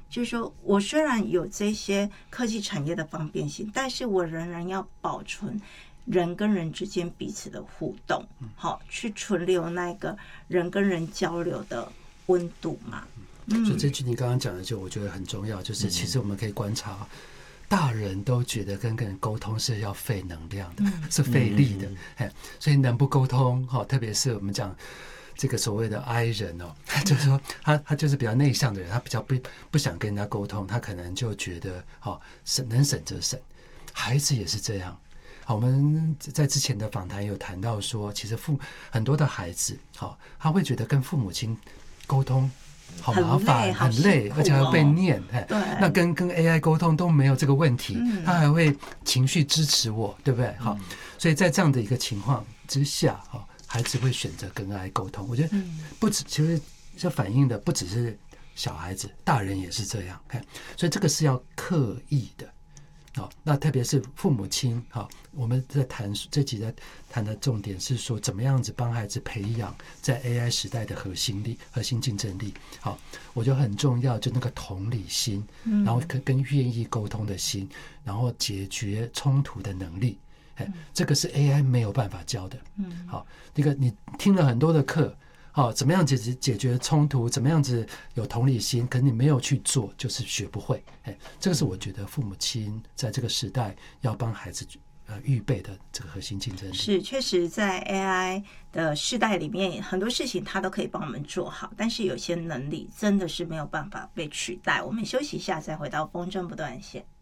就是说我虽然有这些科技产业的方便性，但是我仍然要保存人跟人之间彼此的互动，好，去存留那个人跟人交流的温度嘛。 所以这句你刚刚讲的，就我觉得很重要，就是其实我们可以观察，大人都觉得跟人沟通是要费能量的，是费力的，所以能不沟通，特别是我们讲这个所谓的 I 人哦，就是说他就是比较内向的人，他比较不想跟人家沟通，他可能就觉得能省则省。孩子也是这样。我们在之前的访谈有谈到说，其实很多的孩子，他会觉得跟父母亲沟通好麻烦，很累，而且还要被念。那跟 AI 沟通都没有这个问题，他还会情绪支持我，对不对？所以在这样的一个情况之下，孩子会选择跟 AI 沟通。我觉得其实这反映的不只是小孩子，大人也是这样。所以这个是要刻意的。那特别是父母亲，我们在这集在谈的重点是说，怎么样子帮孩子培养在 AI 时代的核心竞争力。我觉得很重要，就那个同理心，然后跟愿意沟通的心，然后解决冲突的能力。这个是 AI 没有办法教的。那个你听了很多的课，怎么样解决冲突，怎么样子有同理心，可是你没有去做，就是学不会。这个是我觉得父母亲在这个时代要帮孩子预备的这个核心竞争力。 是，确实在 AI 的世代里面，很多事情它都可以帮我们做好，但是有些能力真的是没有办法被取代。我们休息一下，再回到风筝不断线。